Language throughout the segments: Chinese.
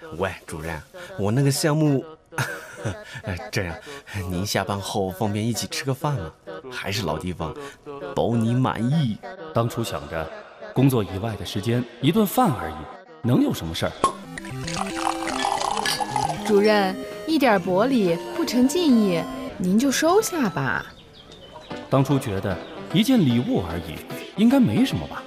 喂，主任，我那个项目，这样，您下班后方便一起吃个饭吗？还是老地方，包你满意。 当初想着，工作以外的时间一顿饭而已，能有什么事儿？ 主任，一点薄礼不成敬意，您就收下吧。 当初觉得一件礼物而已，应该没什么吧。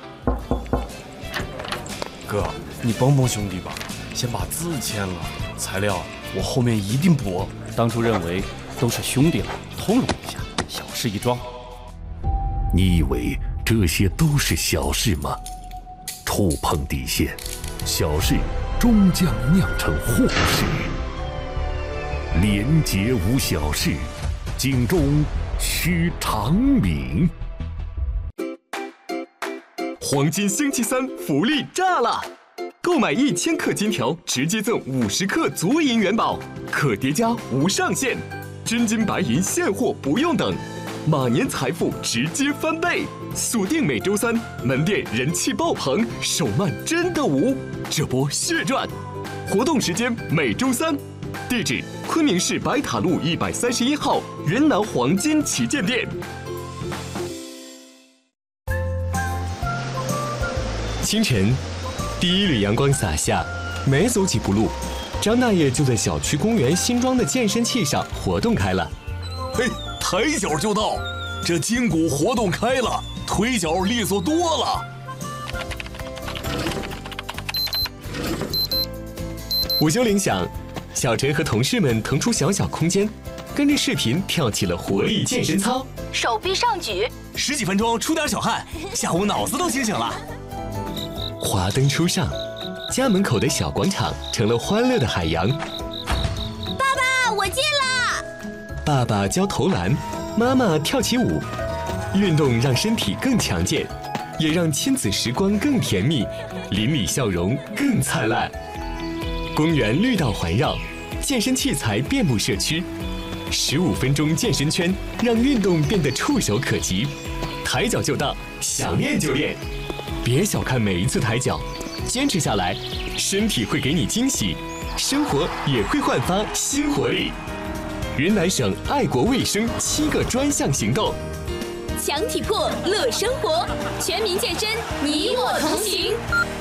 哥，你帮帮兄弟吧，先把字签了，材料我后面一定补。 当初认为都是兄弟了，通融一下，小事一桩。 你以为这些都是小事吗？触碰底线，小事终将酿成祸事。廉洁无小事，警钟须长鸣。 黄金星期三福利炸了！购买1000克金条，直接赠50克足银元宝，可叠加无上限，真金白银现货不用等，马年财富直接翻倍！锁定每周三，门店人气爆棚，手慢真的无，这波血赚！活动时间每周三，地址昆明市白塔路131号云南黄金旗舰店。清晨，第一缕阳光洒下，没走几步路，张大爷就在小区公园新装的健身器上活动开了。 嘿，抬脚就到，这筋骨活动开了，腿脚利索多了。 午休铃响，小陈和同事们腾出小小空间，跟着视频跳起了活力健身操， 手臂上举 ，10几分钟出点小汗，下午脑子都清醒了。 华灯初上，家门口的小广场成了欢乐的海洋。 爸爸，我进啦！ 爸爸教投篮，妈妈跳起舞，运动让身体更强健，也让亲子时光更甜蜜，邻里笑容更灿烂。公园绿道环绕，健身器材遍布社区，15分钟健身圈让运动变得触手可及，抬脚就到，想练就练。别小看每一次抬脚，坚持下来，身体会给你惊喜，生活也会焕发新活力。云南省爱国卫生7个专项行动， 强体魄乐生活，全民健身，你我同行。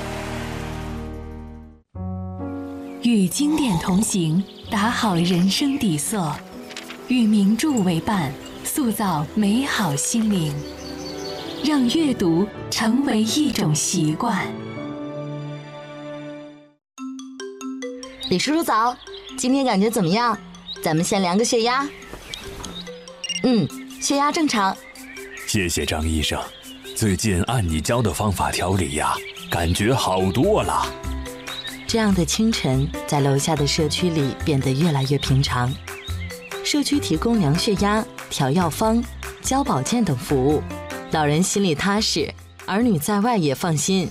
与经典同行，打好人生底色；与名著为伴，塑造美好心灵。让阅读成为一种习惯。 李叔叔早，今天感觉怎么样？咱们先量个血压。血压正常。 谢谢张医生，最近按你教的方法调理呀，感觉好多了。 这样的清晨，在楼下的社区里变得越来越平常。社区提供量血压、调药方、教保健等服务。老人心里踏实，儿女在外也放心。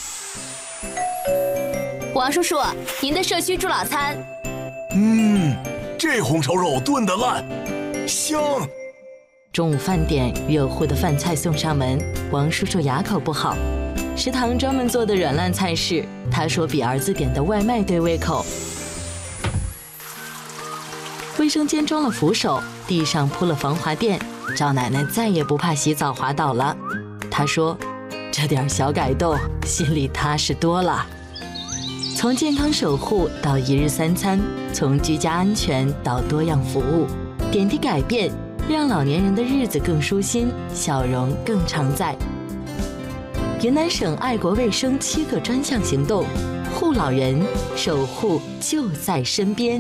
王叔叔，您的社区助老餐。 这红烧肉炖得烂，香。 中午饭点，热乎的饭菜送上门，王叔叔哑口不好。食堂专门做的软烂菜式，他说比儿子点的外卖对胃口。卫生间装了扶手，地上铺了防滑垫。赵奶奶再也不怕洗澡滑倒了，她说：“这点小改动，心里踏实多了。”从健康守护到1日3餐，从居家安全到多样服务，点滴改变，让老年人的日子更舒心，笑容更常在。云南省爱国卫生7个专项行动，护老人，守护就在身边。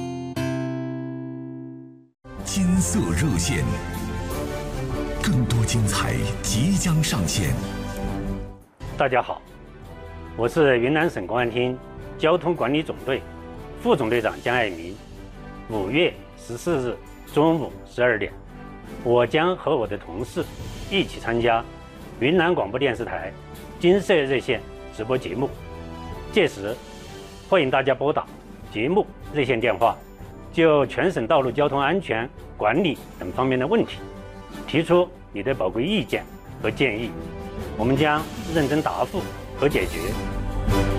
金色热线。更多精彩即将上线。 大家好，我是云南省公安厅交通管理总队副总队长江爱民。5月14日中午12点，我将和我的同事一起参加云南广播电视台金色热线直播节目。届时，欢迎大家拨打节目热线电话，就全省道路交通安全管理等方面的问题提出你的宝贵意见和建议，我们将认真答复和解决。